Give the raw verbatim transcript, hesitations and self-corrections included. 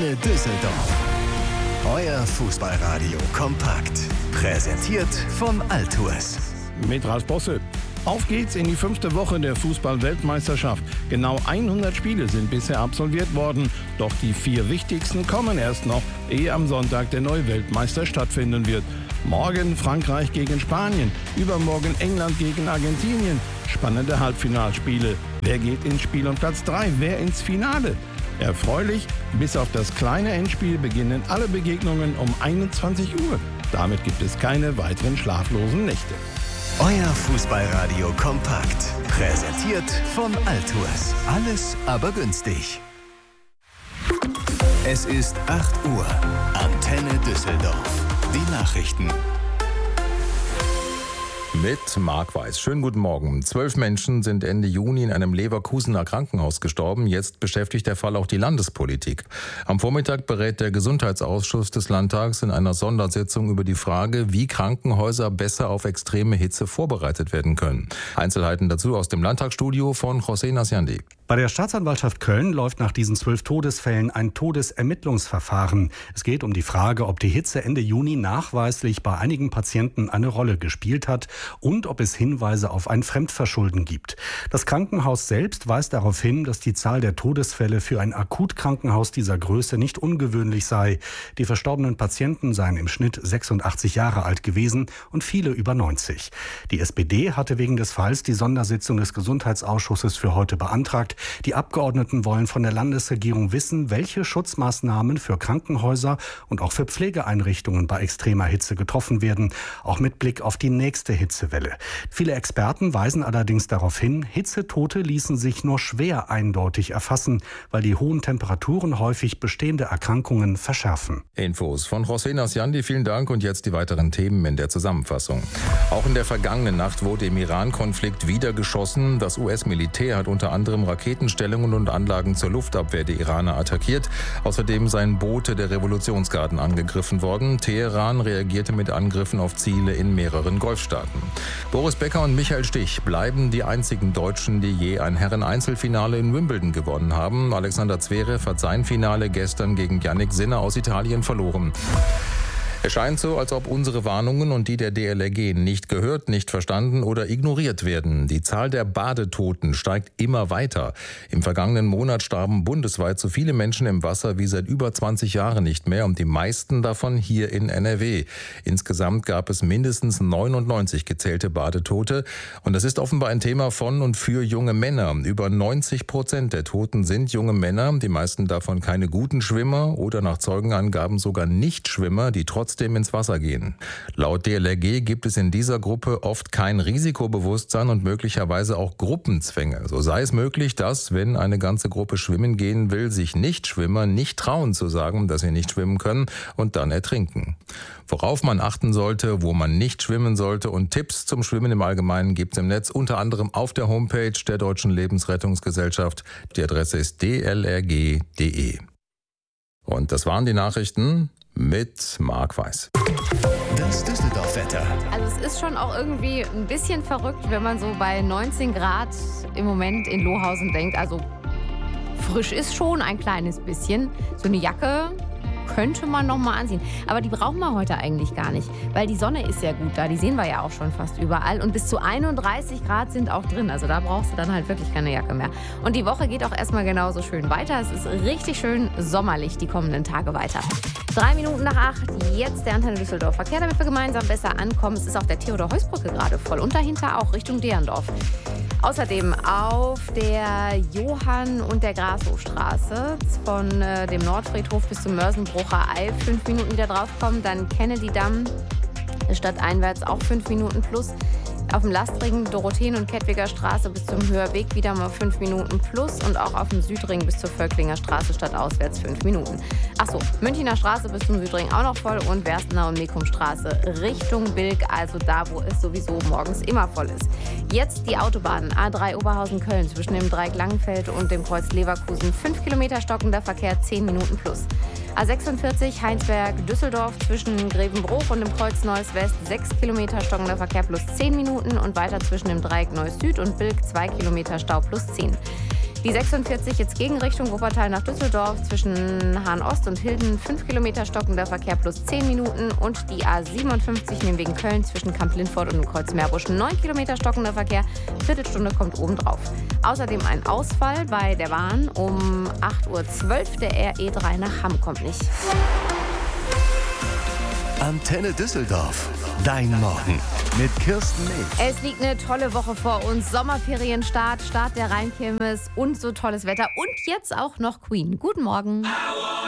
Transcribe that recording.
Antenne Düsseldorf. Euer Fußballradio kompakt. Präsentiert von Altours. Mit Ralf Bosse. Auf geht's in die fünfte Woche der Fußball-Weltmeisterschaft. Genau hundert Spiele sind bisher absolviert worden. Doch die vier wichtigsten kommen erst noch, ehe am Sonntag der neue Weltmeister stattfinden wird. Morgen Frankreich gegen Spanien, übermorgen England gegen Argentinien. Spannende Halbfinalspiele. Wer geht ins Spiel um Platz drei? Wer ins Finale? Erfreulich, bis auf das kleine Endspiel beginnen alle Begegnungen um einundzwanzig Uhr. Damit gibt es keine weiteren schlaflosen Nächte. Euer Fußballradio kompakt. Präsentiert von Altours. Alles aber günstig. Es ist acht Uhr. Antenne Düsseldorf. Die Nachrichten. Mit Marc Weiß. Schönen guten Morgen. Zwölf Menschen sind Ende Juni in einem Leverkusener Krankenhaus gestorben. Jetzt beschäftigt der Fall auch die Landespolitik. Am Vormittag berät der Gesundheitsausschuss des Landtags in einer Sondersitzung über die Frage, wie Krankenhäuser besser auf extreme Hitze vorbereitet werden können. Einzelheiten dazu aus dem Landtagsstudio von José Nasciandi. Bei der Staatsanwaltschaft Köln läuft nach diesen zwölf Todesfällen ein Todesermittlungsverfahren. Es geht um die Frage, ob die Hitze Ende Juni nachweislich bei einigen Patienten eine Rolle gespielt hat und ob es Hinweise auf ein Fremdverschulden gibt. Das Krankenhaus selbst weist darauf hin, dass die Zahl der Todesfälle für ein Akutkrankenhaus dieser Größe nicht ungewöhnlich sei. Die verstorbenen Patienten seien im Schnitt sechsundachtzig Jahre alt gewesen und viele über neunzig. Die S P D hatte wegen des Falls die Sondersitzung des Gesundheitsausschusses für heute beantragt. Die Abgeordneten wollen von der Landesregierung wissen, welche Schutzmaßnahmen für Krankenhäuser und auch für Pflegeeinrichtungen bei extremer Hitze getroffen werden, auch mit Blick auf die nächste Hitzewelle. Viele Experten weisen allerdings darauf hin, Hitzetote ließen sich nur schwer eindeutig erfassen, weil die hohen Temperaturen häufig bestehende Erkrankungen verschärfen. Infos von José Nasciandi, vielen Dank, und jetzt die weiteren Themen in der Zusammenfassung. Auch in der vergangenen Nacht wurde im Iran-Konflikt wieder geschossen. Das U S-Militär hat unter anderem Raketenstellungen und Anlagen zur Luftabwehr der Iraner attackiert. Außerdem seien Boote der Revolutionsgarden angegriffen worden. Teheran reagierte mit Angriffen auf Ziele in mehreren Golfstaaten. Boris Becker und Michael Stich bleiben die einzigen Deutschen, die je ein Herren-Einzelfinale in Wimbledon gewonnen haben. Alexander Zverev hat sein Finale gestern gegen Jannik Sinner aus Italien verloren. Es scheint so, als ob unsere Warnungen und die der D L R G nicht gehört, nicht verstanden oder ignoriert werden. Die Zahl der Badetoten steigt immer weiter. Im vergangenen Monat starben bundesweit so viele Menschen im Wasser wie seit über zwanzig Jahren nicht mehr, und die meisten davon hier in N R W. Insgesamt gab es mindestens neunundneunzig gezählte Badetote. Und das ist offenbar ein Thema von und für junge Männer. Über neunzig Prozent der Toten sind junge Männer, die meisten davon keine guten Schwimmer oder nach Zeugenangaben sogar Nichtschwimmer, die trotzdem ins Wasser gehen. Laut D L R G gibt es in dieser Gruppe oft kein Risikobewusstsein und möglicherweise auch Gruppenzwänge. So sei es möglich, dass, wenn eine ganze Gruppe schwimmen gehen will, sich Nichtschwimmer nicht trauen zu sagen, dass sie nicht schwimmen können und dann ertrinken. Worauf man achten sollte, wo man nicht schwimmen sollte und Tipps zum Schwimmen im Allgemeinen gibt es im Netz, unter anderem auf der Homepage der Deutschen Lebensrettungsgesellschaft. Die Adresse ist d l r g punkt d e. Und das waren die Nachrichten mit Marc Weiß. Das Düsseldorf-Wetter. Also es ist schon auch irgendwie ein bisschen verrückt, wenn man so bei neunzehn Grad im Moment in Lohausen denkt. Also frisch ist schon ein kleines bisschen. So eine Jacke könnte man noch mal anziehen. Aber die brauchen wir heute eigentlich gar nicht, weil die Sonne ist ja gut da. Die sehen wir ja auch schon fast überall. Und bis zu einunddreißig Grad sind auch drin. Also da brauchst du dann halt wirklich keine Jacke mehr. Und die Woche geht auch erstmal genauso schön weiter. Es ist richtig schön sommerlich die kommenden Tage weiter. Drei Minuten nach acht, jetzt der Antenne Düsseldorf Verkehr, damit wir gemeinsam besser ankommen. Es ist auf der Theodor-Heuss-Brücke gerade voll und dahinter auch Richtung Derndorf. Außerdem auf der Johann- und der Grashofstraße von äh, dem Nordfriedhof bis zum Mörsenbrucher Eil fünf Minuten wieder draufkommen. Dann Kennedy-Damm, stadteinwärts auch fünf Minuten plus. Auf dem Lastring Dorotheen- und Kettwiger Straße bis zum Hörweg wieder mal fünf Minuten plus und auch auf dem Südring bis zur Völklinger Straße stadtauswärts fünf Minuten. Achso, Münchner Straße bis zum Südring auch noch voll und Werstener und Mekumstraße Richtung Bilk, also da, wo es sowieso morgens immer voll ist. Jetzt die Autobahnen A drei Oberhausen-Köln zwischen dem Dreieck Langenfeld und dem Kreuz Leverkusen. fünf Kilometer stockender Verkehr, zehn Minuten plus. A sechsundvierzig Heinsberg-Düsseldorf zwischen Grevenbruch und dem Kreuz Neuss West sechs Kilometer stockender Verkehr plus zehn Minuten und weiter zwischen dem Dreieck Neuss Süd und Bilk zwei Kilometer Stau plus zehn. Die sechsundvierzig jetzt Gegenrichtung Wuppertal nach Düsseldorf zwischen Hahn-Ost und Hilden fünf Kilometer stockender Verkehr plus zehn Minuten und die A siebenundfünfzig Nürnberg Köln zwischen Kamp-Lindfort und Kreuz-Meerbusch neun Kilometer stockender Verkehr. Viertelstunde kommt obendrauf. Außerdem ein Ausfall bei der Bahn um acht Uhr zwölf. Der R E drei nach Hamm kommt nicht. Antenne Düsseldorf. Dein Morgen mit Kirsten Milch. Es liegt eine tolle Woche vor uns. Sommerferienstart, Start der Rheinkirmes und so tolles Wetter. Und jetzt auch noch Queen. Guten Morgen.